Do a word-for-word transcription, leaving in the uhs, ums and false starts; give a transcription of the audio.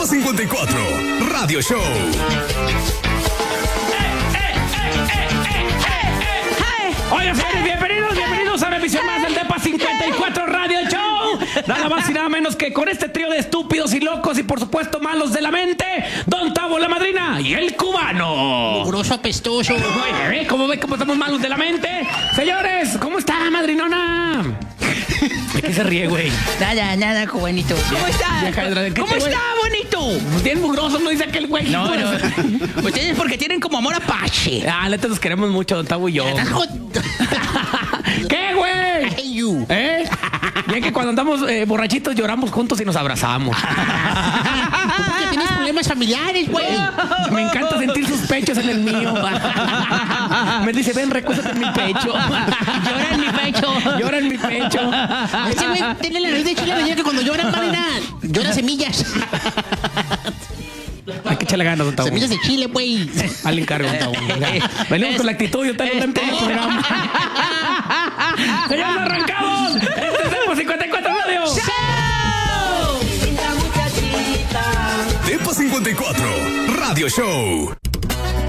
Depa cincuenta y cuatro Radio Show. Oigan, señores, bienvenidos, bienvenidos a una emisión más del Depa cincuenta y cuatro Radio Show. Nada más y nada menos que con este trío de estúpidos y locos y por supuesto malos de la mente, Don Tavo, la madrina y el cubano. Mugroso, apestoso. Oye, ¿eh? ¿Cómo ven cómo estamos malos de la mente? Señores, ¿cómo está, madrinona? ¿De qué se ríe, güey? Nada, nada, cubanito. ¿Cómo está? ¿Cómo está, bonito? Bien mugroso, no dice aquel güey. No, no. Ustedes porque tienen como amor apache. Ah, neta nos queremos mucho, Don Tavo y yo. ¿Qué, güey? Hey, you. ¿Eh? Bien que cuando andamos eh, borrachitos lloramos juntos y nos abrazamos. Porque tienes problemas familiares, güey. Me encanta sentir sus pechos en el mío. Me dice, ven, recúsate en mi pecho. Llora en mi pecho. Llora en mi pecho. Este güey tiene la nariz de chile relleno que cuando llora, marina, llora semillas. Hay que echarle ganas, Don Tavo. Semillas de chile, güey. Al encargo, Don Tavo. Venimos con la actitud, yo tengo un programa. Señores, arrancamos. Este es Depa cincuenta y cuatro Radio. Depa cincuenta y cuatro Radio Show.